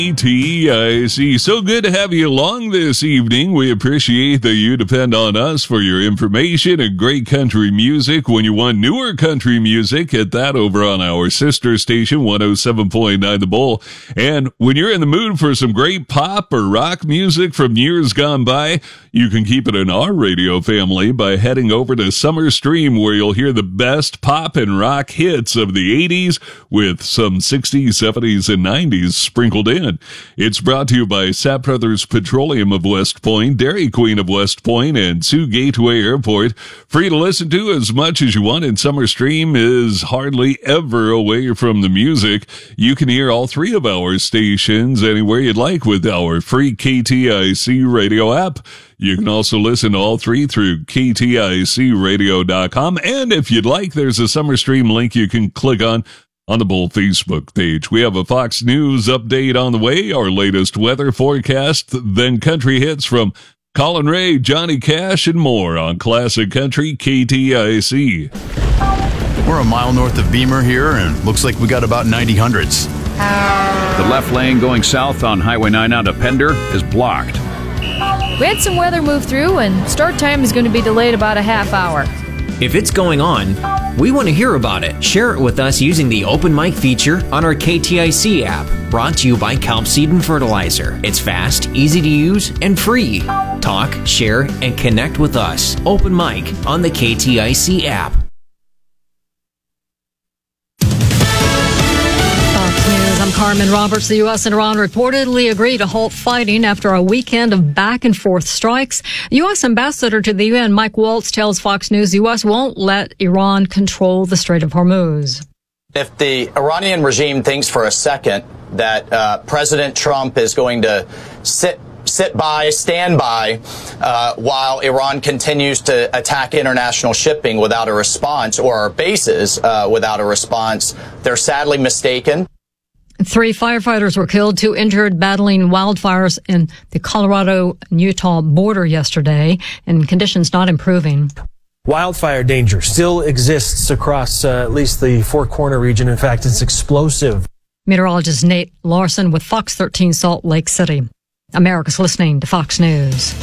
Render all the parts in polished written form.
KTIC. So good to have you along this evening. We appreciate that you depend on us for your information and great country music. When you want newer country music, hit that over on our sister station, 107.9 The Bull. And when you're in the mood for some great pop or rock music from years gone by, you can keep it in our radio family by heading over to Summer Stream, where you'll hear the best pop and rock hits of the 80s with some 60s, 70s, and 90s sprinkled in. It's brought to you by Sapp Brothers Petroleum of West Point, Dairy Queen of West Point, and Sioux Gateway Airport. Free to listen to as much as you want, and Summer Stream is hardly ever away from the music. You can hear all three of our stations anywhere you'd like with our free KTIC radio app. You can also listen to all three through KTICradio.com. And if you'd like, there's a Summer Stream link you can click on the Bull Facebook page. We have a Fox News update on the way, our latest weather forecast, then country hits from Colin Ray, Johnny Cash, and more on Classic Country KTIC. We're a mile north of Beamer here, and looks like we got about 90 hundredths. The left lane going south on Highway 9 out of Pender is blocked. We had some weather move through, and start time is going to be delayed about a half hour. If it's going on, we want to hear about it. Share it with us using the Open Mic feature on our KTIC app. Brought to you by Kelp Seed and Fertilizer. It's fast, easy to use, and free. Talk, share, and connect with us. Open Mic on the KTIC app. I'm Carmen Roberts. The U.S. and Iran reportedly agreed to halt fighting after a weekend of back-and-forth strikes. U.S. Ambassador to the UN, Mike Waltz, tells Fox News the U.S. won't let Iran control the Strait of Hormuz. If the Iranian regime thinks for a second that President Trump is going to stand by, while Iran continues to attack international shipping without a response, or our bases without a response, they're sadly mistaken. 3 firefighters were killed, 2 injured battling wildfires in the Colorado and Utah border yesterday, and conditions not improving. Wildfire danger still exists across at least the Four Corner region. In fact, it's explosive. Meteorologist Nate Larson with Fox 13 Salt Lake City. America's listening to Fox News.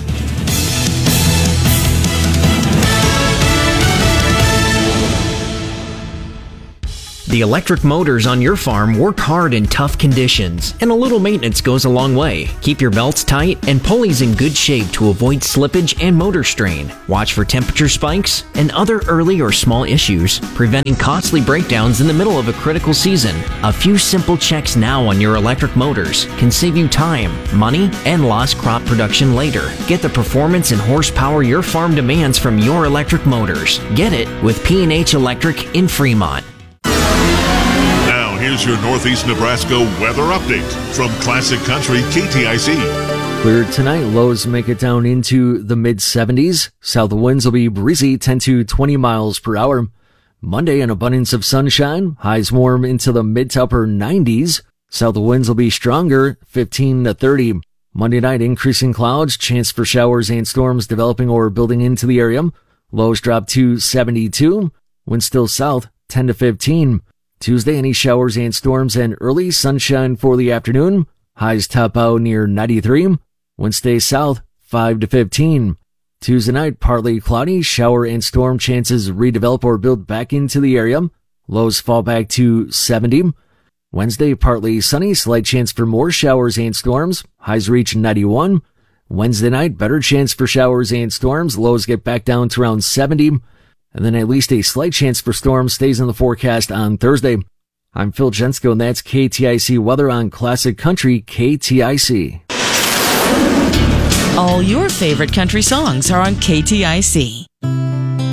The electric motors on your farm work hard in tough conditions, and a little maintenance goes a long way. Keep your belts tight and pulleys in good shape to avoid slippage and motor strain. Watch for temperature spikes and other early or small issues, preventing costly breakdowns in the middle of a critical season. A few simple checks now on your electric motors can save you time, money, and lost crop production later. Get the performance and horsepower your farm demands from your electric motors. Get it with P&H Electric in Fremont. Here's your Northeast Nebraska weather update from Classic Country KTIC. Clear tonight, lows make it down into the mid-70s. South winds will be breezy, 10 to 20 miles per hour. Monday, an abundance of sunshine, highs warm into the mid to upper 90s. South winds will be stronger, 15 to 30. Monday night, increasing clouds, chance for showers and storms developing or building into the area. Lows drop to 72. Winds still south, 10 to 15. Tuesday, any showers and storms and early sunshine for the afternoon. Highs top out near 93. Wednesday south, 5 to 15. Tuesday night, partly cloudy, shower and storm chances redevelop or build back into the area. Lows fall back to 70. Wednesday, partly sunny, slight chance for more showers and storms. Highs reach 91. Wednesday night, better chance for showers and storms. Lows get back down to around 70. And then at least a slight chance for storms stays in the forecast on Thursday. I'm Phil Jensko, and that's KTIC weather on Classic Country KTIC. All your favorite country songs are on KTIC.